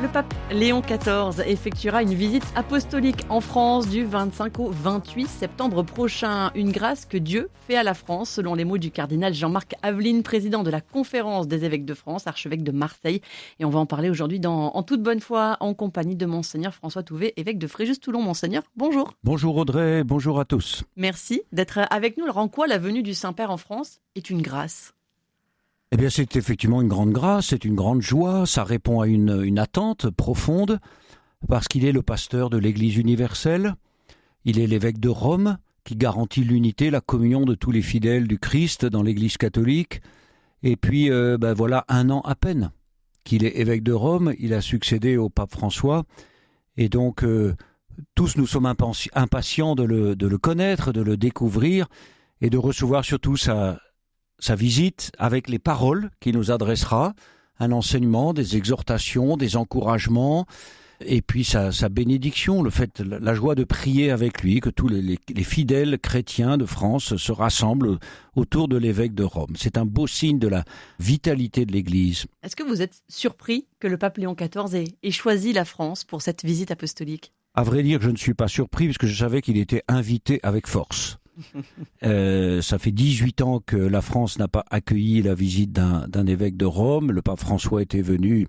Le pape Léon XIV effectuera une visite apostolique en France du 25 au 28 septembre prochain. Une grâce que Dieu fait à la France, selon les mots du cardinal Jean-Marc Aveline, président de la Conférence des évêques de France, archevêque de Marseille. Et on va en parler aujourd'hui en toute bonne foi, en compagnie de Monseigneur François Touvet, évêque de Fréjus-Toulon. Monseigneur, bonjour. Bonjour Audrey, bonjour à tous. Merci d'être avec nous. Alors en quoi la venue du Saint-Père en France est une grâce ? Eh bien, c'est effectivement une grande grâce, c'est une grande joie, ça répond à une attente profonde, parce qu'il est le pasteur de l'Église universelle, il est l'évêque de Rome, qui garantit l'unité, la communion de tous les fidèles du Christ dans l'Église catholique, et puis voilà 1 an à peine qu'il est évêque de Rome, il a succédé au pape François, et donc tous nous sommes impatients de le connaître, de le découvrir, et de recevoir surtout sa visite avec les paroles qu'il nous adressera, un enseignement, des exhortations, des encouragements, et puis sa bénédiction, la joie de prier avec lui, que tous les fidèles chrétiens de France se rassemblent autour de l'évêque de Rome. C'est un beau signe de la vitalité de l'Église. Est-ce que vous êtes surpris que le pape Léon XIV ait choisi la France pour cette visite apostolique ? À vrai dire, je ne suis pas surpris, parce que je savais qu'il était invité avec force. Ça fait 18 ans que la France n'a pas accueilli la visite d'un évêque de Rome. Le pape François était venu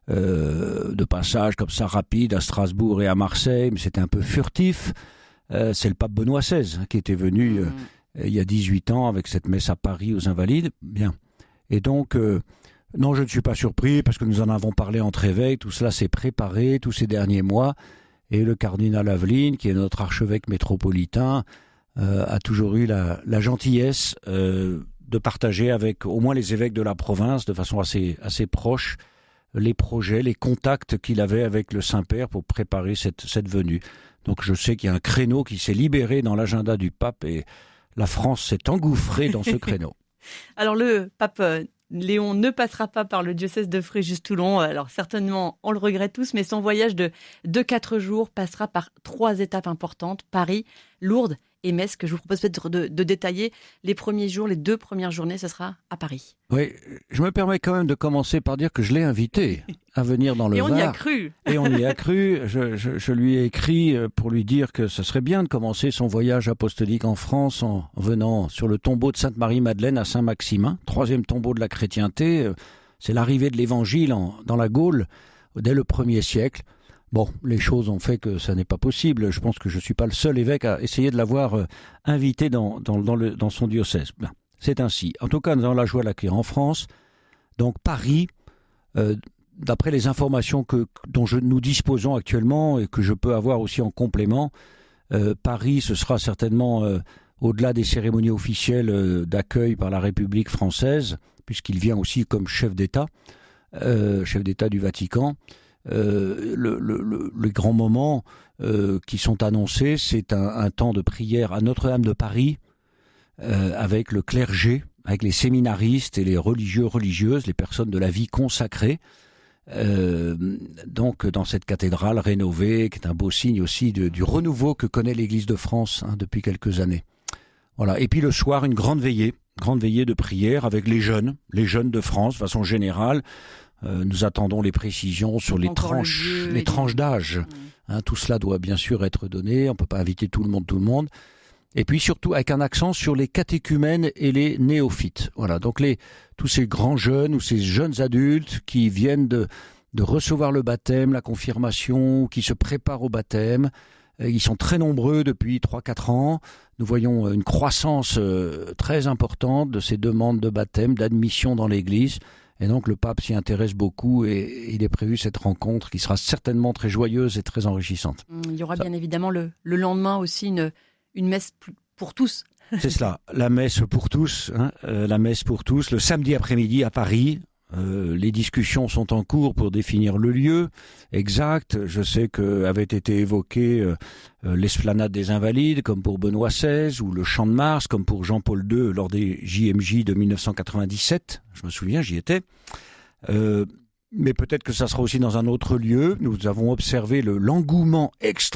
de passage comme ça rapide à Strasbourg et à Marseille, mais c'était un peu furtif. C'est le pape Benoît XVI qui était venu il y a 18 ans avec cette messe à Paris aux Invalides. Bien. Et donc, non, je ne suis pas surpris parce que nous en avons parlé entre évêques. Tout cela s'est préparé tous ces derniers mois. Et le cardinal Aveline, qui est notre archevêque métropolitain, a toujours eu la gentillesse de partager avec au moins les évêques de la province, de façon assez proche, les projets, les contacts qu'il avait avec le Saint-Père pour préparer cette venue. Donc je sais qu'il y a un créneau qui s'est libéré dans l'agenda du pape et la France s'est engouffrée dans ce créneau. Alors le pape Léon ne passera pas par le diocèse de Fréjus-Toulon. Alors certainement, on le regrette tous, mais son voyage de 4 jours passera par 3 étapes importantes, Paris, Lourdes et Metz, que je vous propose peut-être de détailler. Les premiers jours, les 2 premières journées, ce sera à Paris. Oui, je me permets quand même de commencer par dire que je l'ai invité à venir dans le Var. Et on y a cru. Et on y a cru. Je lui ai écrit pour lui dire que ce serait bien de commencer son voyage apostolique en France en venant sur le tombeau de Sainte-Marie-Madeleine à Saint-Maximin, 3e tombeau de la chrétienté. C'est l'arrivée de l'Évangile dans la Gaule dès le 1er siècle. Bon, les choses ont fait que ça n'est pas possible. Je pense que je ne suis pas le seul évêque à essayer de l'avoir invité dans son diocèse. Ben, c'est ainsi. En tout cas, nous avons la joie de l'accueillir en France. Donc Paris, d'après les informations dont nous disposons actuellement et que je peux avoir aussi en complément, Paris, ce sera certainement au-delà des cérémonies officielles d'accueil par la République française, puisqu'il vient aussi comme chef d'État du Vatican. Les grands moments qui sont annoncés, c'est un temps de prière à Notre-Dame de Paris avec le clergé, avec les séminaristes et les religieuses, les personnes de la vie consacrée. Donc dans cette cathédrale rénovée, qui est un beau signe aussi du renouveau que connaît l'Église de France depuis quelques années. Voilà. Et puis le soir, une grande veillée de prière avec les jeunes de France de façon générale. Nous attendons les précisions sur les tranches d'âge. Tout cela doit bien sûr être donné. On ne peut pas inviter tout le monde. Et puis surtout avec un accent sur les catéchumènes et les néophytes. Voilà. Donc tous ces grands jeunes ou ces jeunes adultes qui viennent de recevoir le baptême, la confirmation, qui se préparent au baptême. Ils sont très nombreux depuis 3-4 ans. Nous voyons une croissance très importante de ces demandes de baptême, d'admission dans l'Église. Et donc le pape s'y intéresse beaucoup et il est prévu cette rencontre qui sera certainement très joyeuse et très enrichissante. Il y aura bien évidemment le lendemain aussi une messe pour tous. C'est cela, la messe pour tous, la messe pour tous, le samedi après-midi à Paris. Les discussions sont en cours pour définir le lieu exact. Je sais qu'avait été évoqué l'esplanade des Invalides comme pour Benoît XVI ou le Champ de Mars comme pour Jean-Paul II lors des JMJ de 1997. Je me souviens, j'y étais. Mais peut-être que ça sera aussi dans un autre lieu. Nous avons observé l'engouement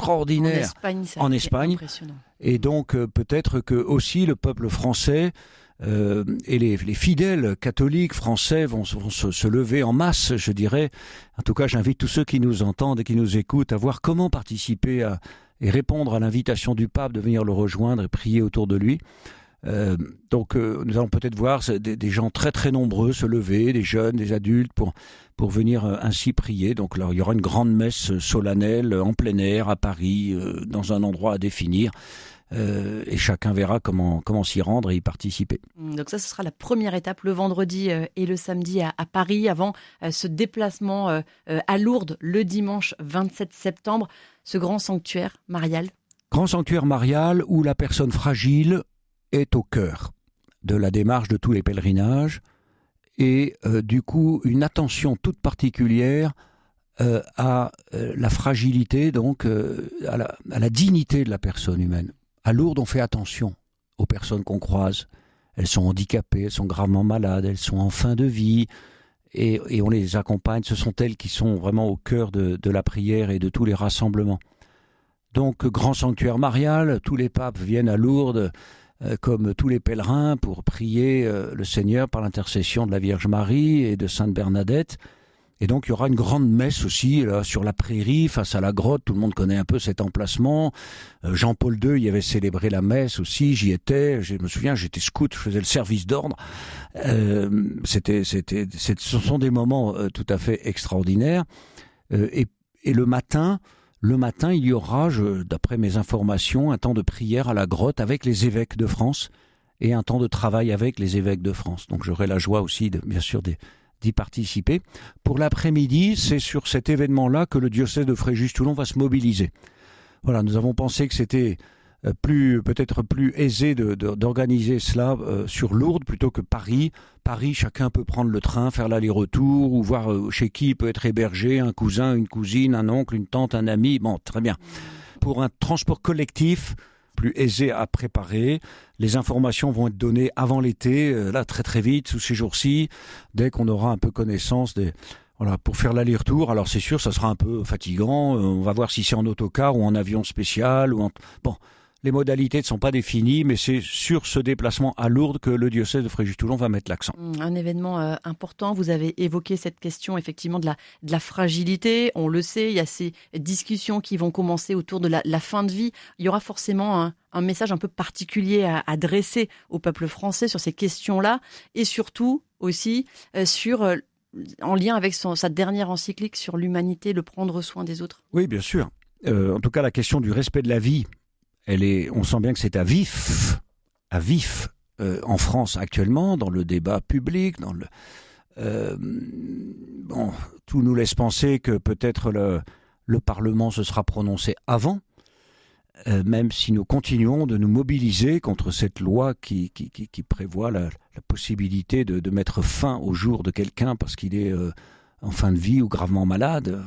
extraordinaire en Espagne. Et donc peut-être que aussi le peuple français et les fidèles catholiques français vont se lever en masse, je dirais. En tout cas, j'invite tous ceux qui nous entendent et qui nous écoutent à voir comment participer et répondre à l'invitation du pape de venir le rejoindre et prier autour de lui. Donc nous allons peut-être voir des gens très très nombreux se lever, des jeunes, des adultes, pour venir ainsi prier. Donc là, il y aura une grande messe solennelle en plein air à Paris, dans un endroit à définir. Et chacun verra comment s'y rendre et y participer. Donc ça, ce sera la première étape le vendredi et le samedi à Paris, avant ce déplacement à Lourdes le dimanche 27 septembre. Ce grand sanctuaire marial. Grand sanctuaire marial où la personne fragile est au cœur de la démarche de tous les pèlerinages et du coup une attention toute particulière à la fragilité, donc à la dignité de la personne humaine. À Lourdes, on fait attention aux personnes qu'on croise. Elles sont handicapées, elles sont gravement malades, elles sont en fin de vie et on les accompagne. Ce sont elles qui sont vraiment au cœur de la prière et de tous les rassemblements. Donc, grand sanctuaire marial, tous les papes viennent à Lourdes comme tous les pèlerins pour prier le Seigneur par l'intercession de la Vierge Marie et de Sainte Bernadette. Et donc il y aura une grande messe aussi là, sur la prairie face à la grotte. Tout le monde connaît un peu cet emplacement. Jean-Paul II y avait célébré la messe aussi, j'y étais. Je me souviens, j'étais scout, je faisais le service d'ordre. Ce sont des moments tout à fait extraordinaires. Et le matin, il y aura, d'après mes informations, un temps de prière à la grotte avec les évêques de France et un temps de travail avec les évêques de France. Donc j'aurai la joie aussi, bien sûr, d'y participer. Pour l'après-midi, c'est sur cet événement-là que le diocèse de Fréjus-Toulon va se mobiliser. Voilà, nous avons pensé que c'était peut-être plus aisé d'organiser cela sur Lourdes plutôt que Paris. Paris, chacun peut prendre le train, faire l'aller-retour ou voir chez qui il peut être hébergé, un cousin, une cousine, un oncle, une tante, un ami. Bon, très bien. Pour un transport collectif plus aisé à préparer, les informations vont être données avant l'été, là très très vite, sous ces jours-ci, dès qu'on aura un peu connaissance voilà, pour faire l'aller-retour. Alors c'est sûr, ça sera un peu fatigant, on va voir si c'est en autocar ou en avion spécial. Bon, les modalités ne sont pas définies, mais c'est sur ce déplacement à Lourdes que le diocèse de Fréjus-Toulon va mettre l'accent. Un événement important, vous avez évoqué cette question effectivement de la fragilité. On le sait, il y a ces discussions qui vont commencer autour de la fin de vie. Il y aura forcément un message un peu particulier à adresser au peuple français sur ces questions-là et surtout aussi en lien avec sa dernière encyclique sur l'humanité, le prendre soin des autres. Oui, bien sûr. En tout cas, la question du respect de la vie, on sent bien que c'est à vif en France actuellement, dans le débat public, tout nous laisse penser que peut-être le Parlement se sera prononcé avant, même si nous continuons de nous mobiliser contre cette loi qui prévoit la possibilité de mettre fin au jour de quelqu'un parce qu'il est en fin de vie ou gravement malade.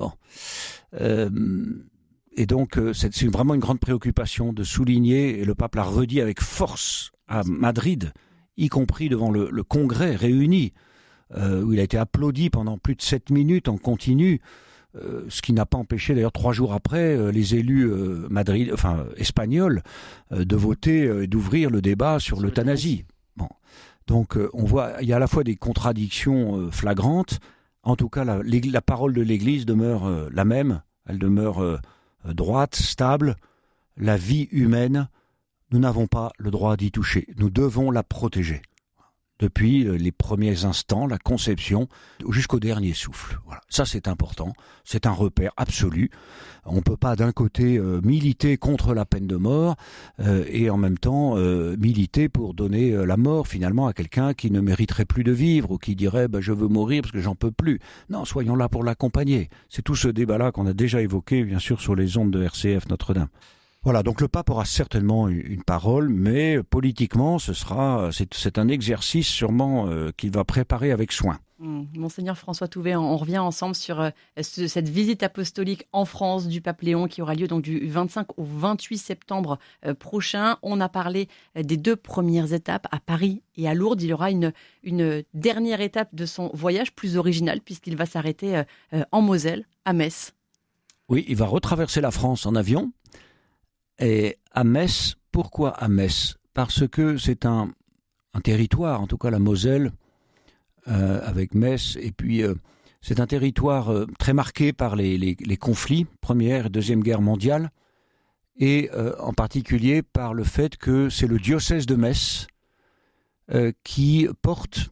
Et donc, c'est vraiment une grande préoccupation de souligner, et le pape l'a redit avec force à Madrid, y compris devant le Congrès réuni, où il a été applaudi pendant plus de 7 minutes en continu, ce qui n'a pas empêché d'ailleurs 3 jours après les élus espagnols de voter et d'ouvrir le débat sur l'euthanasie. Bon. Donc on voit, il y a à la fois des contradictions flagrantes. En tout cas, la parole de l'Église demeure la même, elle demeure droite, stable. La vie humaine, nous n'avons pas le droit d'y toucher. Nous devons la protéger. Depuis les premiers instants, la conception, jusqu'au dernier souffle. Voilà. Ça, c'est important. C'est un repère absolu. On ne peut pas, d'un côté, militer contre la peine de mort et en même temps militer pour donner la mort, finalement, à quelqu'un qui ne mériterait plus de vivre ou qui dirait « je veux mourir parce que j'en peux plus ». Non, soyons là pour l'accompagner. C'est tout ce débat-là qu'on a déjà évoqué, bien sûr, sur les ondes de RCF Notre-Dame. Voilà, donc le pape aura certainement une parole, mais politiquement, c'est un exercice sûrement qu'il va préparer avec soin. Monseigneur François Touvet, on revient ensemble sur cette visite apostolique en France du pape Léon qui aura lieu donc du 25 au 28 septembre prochain. On a parlé des 2 premières étapes à Paris et à Lourdes. Il y aura une dernière étape de son voyage plus originale puisqu'il va s'arrêter en Moselle, à Metz. Oui, il va retraverser la France en avion. Et à Metz, pourquoi à Metz ? Parce que c'est un un territoire, en tout cas la Moselle, avec Metz, et puis c'est un territoire très marqué par les conflits, Première et Deuxième Guerre mondiale, et en particulier par le fait que c'est le diocèse de Metz qui porte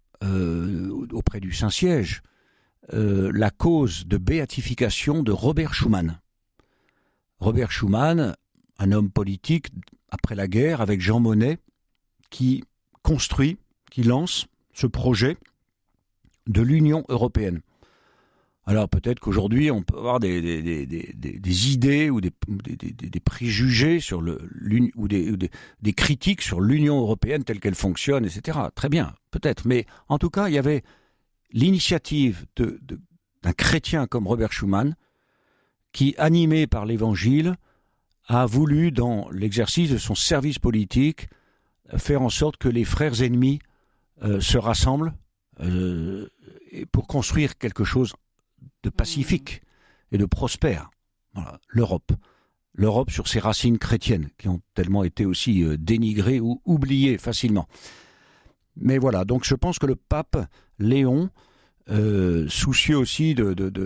auprès du Saint-Siège la cause de béatification de Robert Schuman. Robert Schuman, un homme politique après la guerre avec Jean Monnet, qui construit, qui lance ce projet de l'Union européenne. Alors peut-être qu'aujourd'hui on peut avoir des idées ou des préjugés sur ou des critiques sur l'Union européenne telle qu'elle fonctionne, etc. Très bien, peut-être. Mais en tout cas, il y avait l'initiative d'un chrétien comme Robert Schuman qui, animé par l'Évangile, a voulu, dans l'exercice de son service politique, faire en sorte que les frères ennemis se rassemblent pour construire quelque chose de pacifique et de prospère. Voilà, l'Europe. L'Europe sur ses racines chrétiennes, qui ont tellement été aussi dénigrées ou oubliées facilement. Mais voilà, donc je pense que le pape Léon, soucieux aussi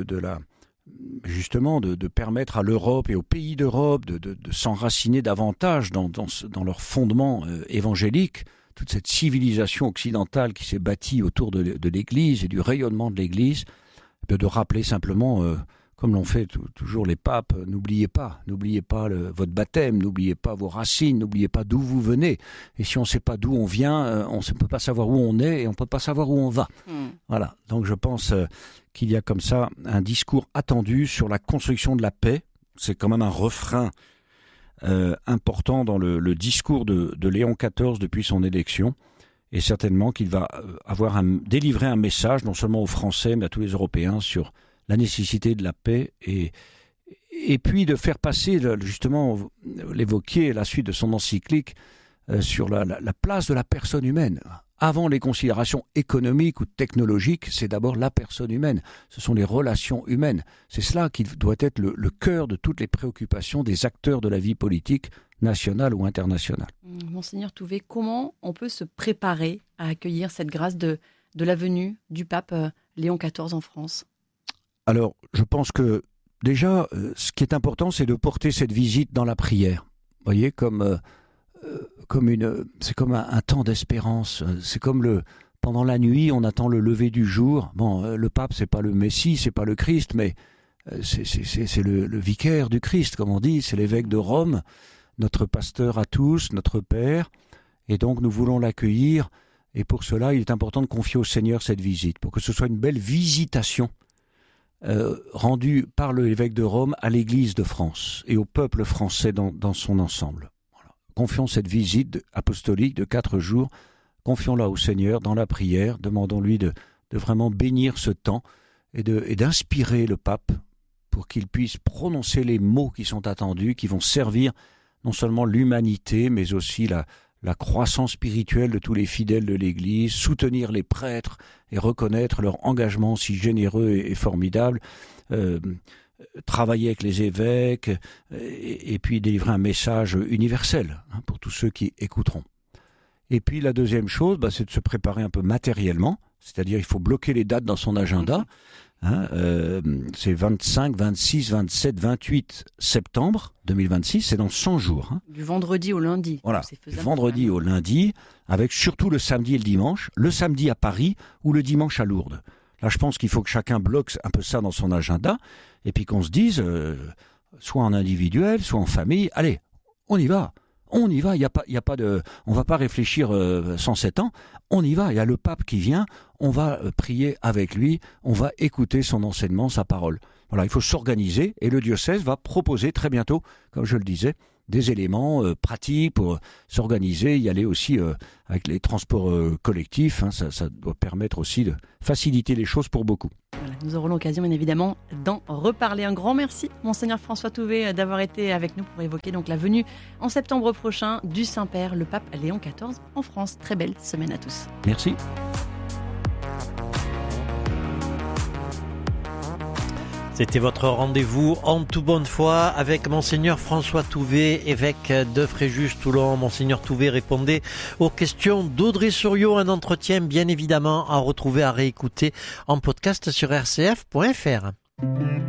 justement de permettre à l'Europe et aux pays d'Europe de s'enraciner davantage dans leur fondement évangélique, toute cette civilisation occidentale qui s'est bâtie autour de l'Église et du rayonnement de l'Église, de rappeler simplement, comme l'ont fait toujours les papes, n'oubliez pas votre baptême, n'oubliez pas vos racines, n'oubliez pas d'où vous venez. Et si on ne sait pas d'où on vient, on ne peut pas savoir où on est et on ne peut pas savoir où on va. Voilà, donc je pense qu'il y a comme ça un discours attendu sur la construction de la paix. C'est quand même un refrain important dans le discours de Léon XIV depuis son élection. Et certainement qu'il va délivrer un message, non seulement aux Français, mais à tous les Européens, sur la nécessité de la paix et puis de faire passer, justement, l'évoquer à la suite de son encyclique, sur la place de la personne humaine. Avant les considérations économiques ou technologiques, c'est d'abord la personne humaine. Ce sont les relations humaines. C'est cela qui doit être le cœur de toutes les préoccupations des acteurs de la vie politique, nationale ou internationale. Monseigneur Touvet, comment on peut se préparer à accueillir cette grâce de la venue du pape Léon XIV en France ? Alors, je pense que déjà, ce qui est important, c'est de porter cette visite dans la prière. Vous voyez, c'est comme un temps d'espérance. C'est comme pendant la nuit, on attend le lever du jour. Bon, le pape, c'est pas le Messie, c'est pas le Christ, mais c'est le vicaire du Christ, comme on dit. C'est l'évêque de Rome, notre pasteur à tous, notre Père. Et donc, nous voulons l'accueillir. Et pour cela, il est important de confier au Seigneur cette visite, pour que ce soit une belle visitation rendue par l'évêque de Rome à l'Église de France et au peuple français dans son ensemble. Voilà. Confions cette visite apostolique de 4 jours, confions-la au Seigneur dans la prière, demandons-lui de vraiment bénir ce temps et d'inspirer le pape pour qu'il puisse prononcer les mots qui sont attendus, qui vont servir non seulement l'humanité, mais aussi la croissance spirituelle de tous les fidèles de l'Église, soutenir les prêtres et reconnaître leur engagement si généreux et formidable, travailler avec les évêques et puis délivrer un message universel pour tous ceux qui écouteront. Et puis la deuxième chose, c'est de se préparer un peu matériellement, c'est-à-dire il faut bloquer les dates dans son agenda. C'est 25, 26, 27, 28 septembre 2026, c'est dans 100 jours. Du vendredi au lundi. Voilà, du vendredi au lundi, avec surtout le samedi et le samedi à Paris ou le dimanche à Lourdes. Là, je pense qu'il faut que chacun bloque un peu ça dans son agenda, et puis qu'on se dise, soit en individuel, soit en famille, allez, on y va, il y a pas de, on va pas réfléchir 107 ans, on y va, il y a le pape qui vient, on va prier avec lui, on va écouter son enseignement, sa parole. Voilà, il faut s'organiser et le diocèse va proposer très bientôt, comme je le disais, des éléments pratiques pour s'organiser, y aller aussi avec les transports collectifs, ça doit permettre aussi de faciliter les choses pour beaucoup. Voilà, nous aurons l'occasion bien évidemment d'en reparler. Un grand merci, Monseigneur François Touvet, d'avoir été avec nous pour évoquer donc la venue en septembre prochain du Saint-Père, le pape Léon XIV en France. Très belle semaine à tous. Merci. C'était votre rendez-vous en toute bonne foi avec Monseigneur François Touvet, évêque de Fréjus-Toulon. Monseigneur Touvet répondait aux questions d'Audrey Souriau, un entretien bien évidemment à retrouver, à réécouter en podcast sur rcf.fr.